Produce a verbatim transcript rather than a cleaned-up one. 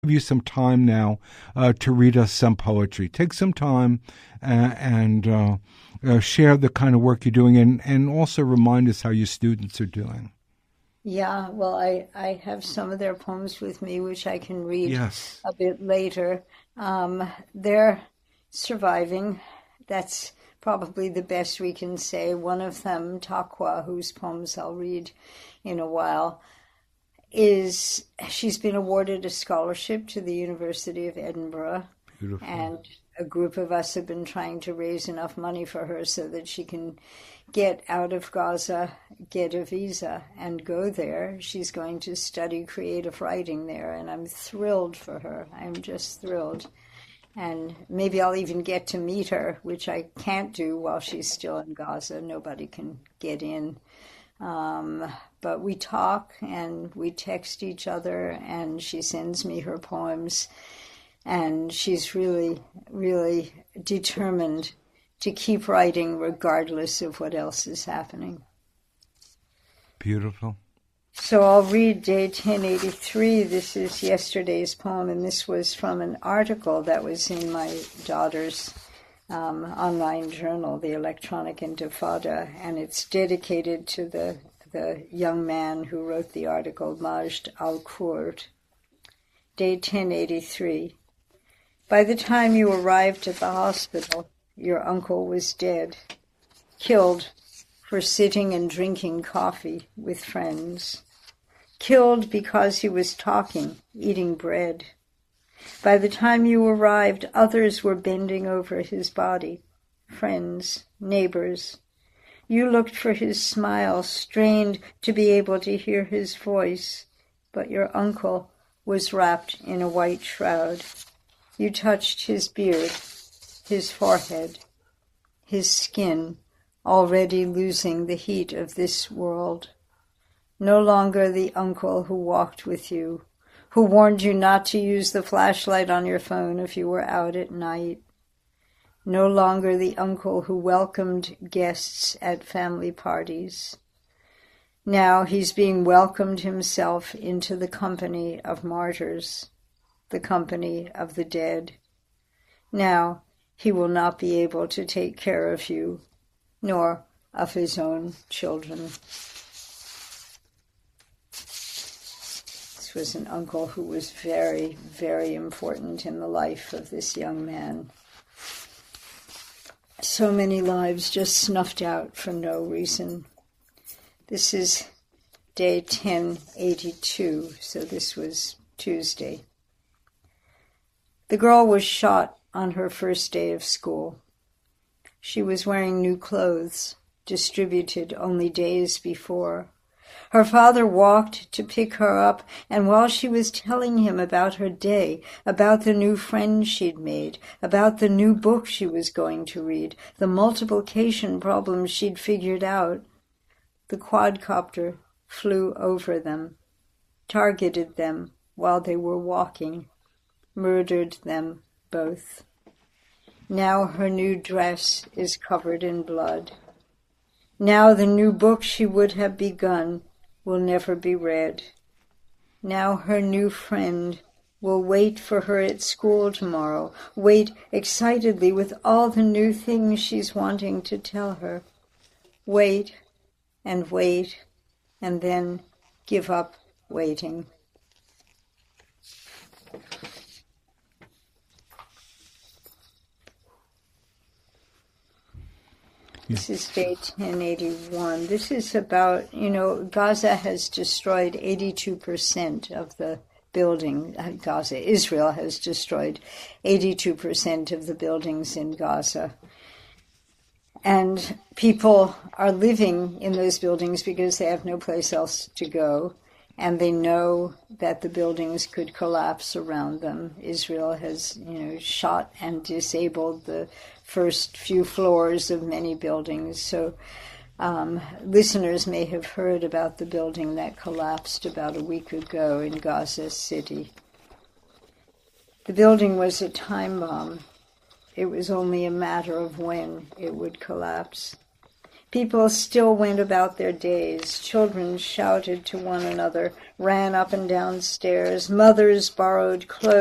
give you some time now uh, to read us some poetry. Take some time uh, and uh, uh, share the kind of work you're doing, and, and also remind us how your students are doing. Yeah, well, I, I have some of their poems with me, which I can read Yes. a bit later. Um, they're surviving. That's probably the best we can say. One of them, Takwa, whose poems I'll read in a while, is she's been awarded a scholarship to the University of Edinburgh. Beautiful. And a group of us have been trying to raise enough money for her so that she can get out of Gaza, get a visa, and go there. She's going to study creative writing there, and I'm thrilled for her. I'm just thrilled. And maybe I'll even get to meet her, which I can't do while she's still in Gaza. Nobody can get in. Um, but we talk and we text each other, and she sends me her poems. And she's really, really determined to keep writing regardless of what else is happening. Beautiful. So I'll read day ten eighty-three. This is yesterday's poem, and this was from an article that was in my daughter's um, online journal, The Electronic Intifada, and it's dedicated to the, the young man who wrote the article, Majd al-Kurd. Day ten eighty-three. By the time you arrived at the hospital, your uncle was dead, killed for sitting and drinking coffee with friends, killed because he was talking, eating bread. By the time you arrived, others were bending over his body, friends, neighbors. You looked for his smile, strained to be able to hear his voice, but your uncle was wrapped in a white shroud. You touched his beard, his forehead, his skin, already losing the heat of this world. No longer the uncle who walked with you, who warned you not to use the flashlight on your phone if you were out at night. No longer the uncle who welcomed guests at family parties. Now he's being welcomed himself into the company of martyrs, the company of the dead. Now he will not be able to take care of you, nor of his own children. This was an uncle who was very, very important in the life of this young man. So many lives just snuffed out for no reason. This is day ten eighty-two, so this was Tuesday. The girl was shot on her first day of school. She was wearing new clothes, distributed only days before. Her father walked to pick her up, and while she was telling him about her day, about the new friends she'd made, about the new book she was going to read, the multiplication problem she'd figured out, the quadcopter flew over them, targeted them while they were walking, murdered them both. Now her new dress is covered in blood. Now the new book she would have begun will never be read. Now her new friend will wait for her at school tomorrow, wait excitedly with all the new things she's wanting to tell her. Wait and wait, and then give up waiting. This is day ten eighty-one. This is about, you know, Gaza has destroyed eighty-two percent of the building. Uh, Gaza, Israel has destroyed eighty-two percent of the buildings in Gaza. And people are living in those buildings because they have no place else to go. And they know that the buildings could collapse around them. Israel has, you know, shot and disabled the first few floors of many buildings. So um, listeners may have heard about the building that collapsed about a week ago in Gaza City. The building was a time bomb. It was only a matter of when it would collapse. People still went about their days. Children shouted to one another, ran up and down stairs. Mothers borrowed clothes.